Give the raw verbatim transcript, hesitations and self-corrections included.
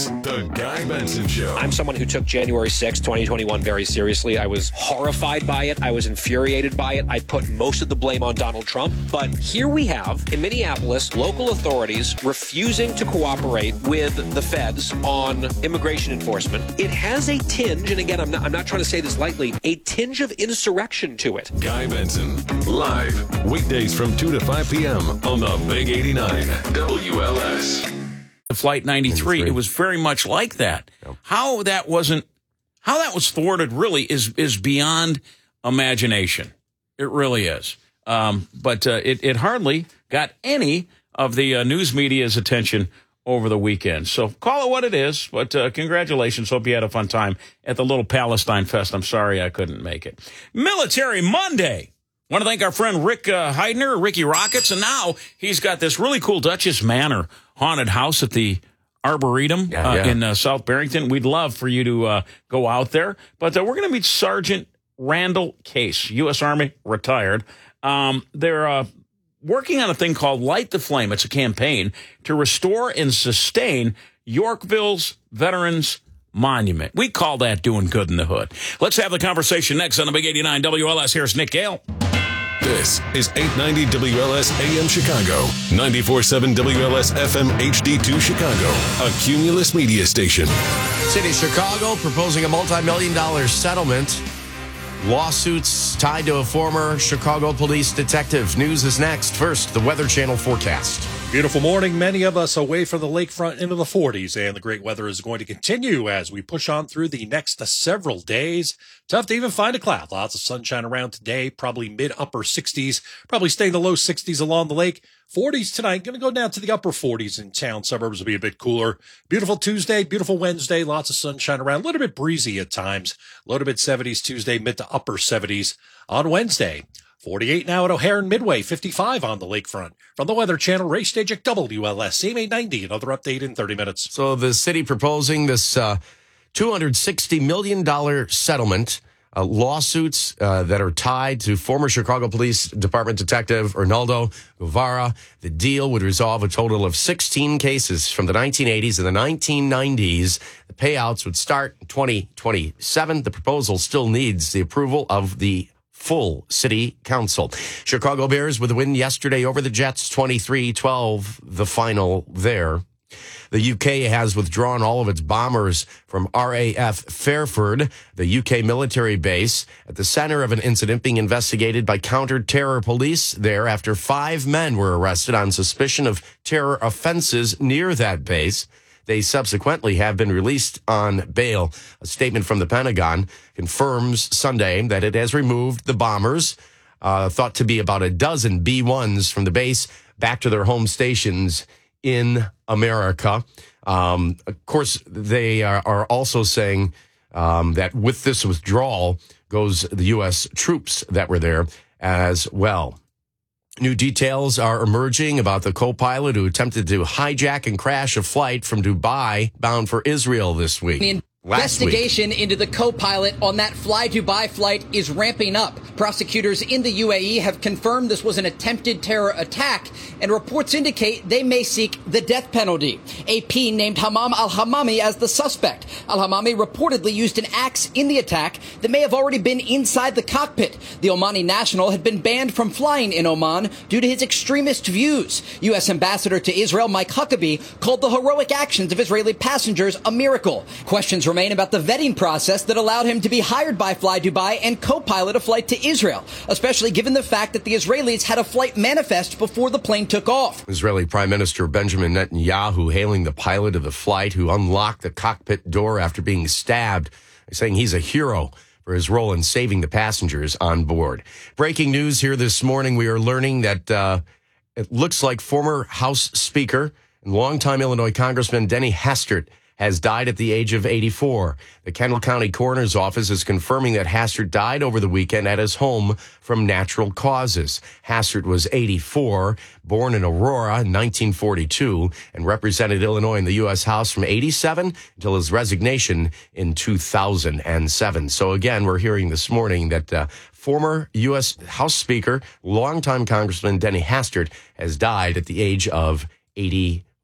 The Guy Benson Show. I'm someone who took January sixth, twenty twenty-one very seriously. I was horrified by it. I was infuriated by it. I put most of the blame on Donald Trump. But here we have, in Minneapolis, local authorities refusing to cooperate with the feds on immigration enforcement. It has a tinge, and again, I'm not, I'm not trying to say this lightly, a tinge of insurrection to it. Guy Benson, live, weekdays from two to five p.m. on the Big eighty-nine W L S. Flight ninety-three, it was very much like that. Yep. How that wasn't, how that was thwarted really is is beyond imagination. It really is. Um, but uh, it, it hardly got any of the uh, news media's attention over the weekend. So call it what it is, but uh, congratulations. Hope you had a fun time at the Little Palestine Fest. I'm sorry I couldn't make it. Military Monday. Want to thank our friend Rick uh, Heidner, Ricky Rockets, and now he's got this really cool Duchess Manor haunted house at the Arboretum yeah, uh, yeah. in uh, South Barrington. We'd love for you to uh, go out there, but uh, we're going to meet Sergeant Randall Case, U S Army, retired. Um, they're uh, working on a thing called Light the Flame. It's a campaign to restore and sustain Yorkville's Veterans Monument. We call that doing good in the hood. Let's have the conversation next on the Big eighty-nine W L S. Here's Nick Gale. This is eight ninety W L S A M Chicago, ninety-four point seven W L S F M H D two Chicago, a Cumulus media station. City of Chicago proposing a multi-million dollar settlement. Lawsuits tied to a former Chicago police detective. News is next. First, the Weather Channel forecast. Beautiful morning. Many of us away from the lakefront into the forties, and the great weather is going to continue as we push on through the next several days. Tough to even find a cloud. Lots of sunshine around today, probably mid-upper sixties, probably stay in the low sixties along the lake. forties tonight, going to go down to the upper forties in town. Suburbs will be a bit cooler. Beautiful Tuesday, beautiful Wednesday, lots of sunshine around, a little bit breezy at times. Low to mid-seventies Tuesday, mid to upper seventies on Wednesday. forty-eight now at O'Hare and Midway, fifty-five on the lakefront. From the Weather Channel, Ray Stajek, W L S, A M eight ninety, another update in thirty minutes. So the city proposing this uh, two hundred sixty million dollars settlement, uh, lawsuits uh, that are tied to former Chicago Police Department Detective Arnaldo Guevara. The deal would resolve a total of sixteen cases from the nineteen eighties and the nineteen nineties. The payouts would start in twenty twenty-seven. The proposal still needs the approval of the full city council. Chicago Bears with a win yesterday over the Jets, twenty-three twelve, the final there. The U K has withdrawn all of its bombers from R A F Fairford, the U K military base, at the center of an incident being investigated by counter-terror police there after five men were arrested on suspicion of terror offenses near that base. They subsequently have been released on bail. A statement from the Pentagon confirms Sunday that it has removed the bombers, uh, thought to be about a dozen B ones from the base, back to their home stations in America. Um, of course, they are, are also saying um, that with this withdrawal goes the U S troops that were there as well. New details are emerging about the co-pilot who attempted to hijack and crash a flight from Dubai bound for Israel this week. The investigation into the co-pilot on that Fly Dubai flight is ramping up. Prosecutors in the U A E have confirmed this was an attempted terror attack, and reports indicate they may seek the death penalty. A P named Hammam al-Hammami as the suspect. Al-Hammami reportedly used an axe in the attack that may have already been inside the cockpit. The Omani national had been banned from flying in Oman due to his extremist views. U S Ambassador to Israel Mike Huckabee called the heroic actions of Israeli passengers a miracle. Questions remain about the vetting process that allowed him to be hired by Fly Dubai and co-pilot a flight to Israel, especially given the fact that the Israelis had a flight manifest before the plane took off. Israeli Prime Minister Benjamin Netanyahu hailing the pilot of the flight who unlocked the cockpit door after being stabbed, saying he's a hero for his role in saving the passengers on board. Breaking news here this morning, we are learning that uh, it looks like former House Speaker and longtime Illinois Congressman Denny Hastert has died at the age of eighty-four. The Kendall County Coroner's Office is confirming that Hastert died over the weekend at his home from natural causes. Hastert was eighty-four, born in Aurora in nineteen forty-two, and represented Illinois in the U S House from eighty-seven until his resignation in two thousand seven. So again, we're hearing this morning that uh, former U S House Speaker, longtime Congressman Denny Hastert has died at the age of eighty-four.